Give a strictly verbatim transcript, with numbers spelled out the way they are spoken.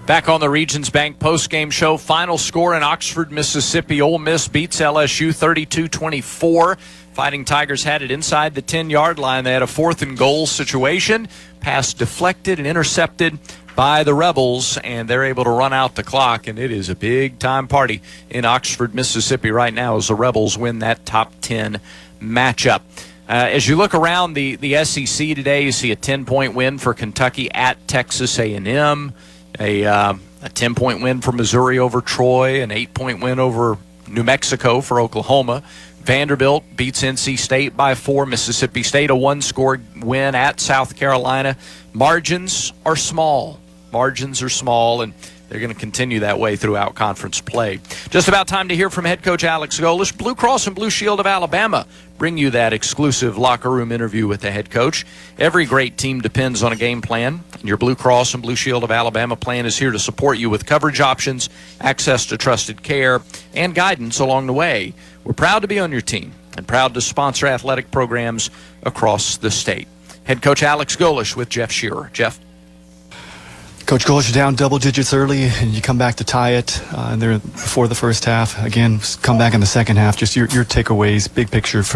Back on the Regions Bank postgame show, final score in Oxford, Mississippi. Ole Miss beats L S U thirty-two twenty-four. Fighting Tigers had it inside the ten-yard line. They had a fourth and goal situation. Pass deflected and intercepted by the Rebels, and they're able to run out the clock, and it is a big-time party in Oxford, Mississippi right now as the Rebels win that top ten matchup. Uh, as you look around the, the S E C today, you see a ten-point win for Kentucky at Texas A and M. A uh, a ten-point win for Missouri over Troy, an eight-point win over New Mexico for Oklahoma. Vanderbilt beats N C State by four. Mississippi State, a one-score win at South Carolina. Margins are small. Margins are small, and they're going to continue that way throughout conference play. Just about time to hear from head coach Alex Golesh. Blue Cross and Blue Shield of Alabama bring you that exclusive locker room interview with the head coach. Every great team depends on a game plan, and your Blue Cross and Blue Shield of Alabama plan is here to support you with coverage options, access to trusted care, and guidance along the way. We're proud to be on your team and proud to sponsor athletic programs across the state. Head coach Alex Golesh with Jeff Shearer. Jeff. Coach Golesh, you're down double digits early, and you come back to tie it. Uh, and they're before the first half. Again, come back in the second half. Just your, your takeaways, big picture from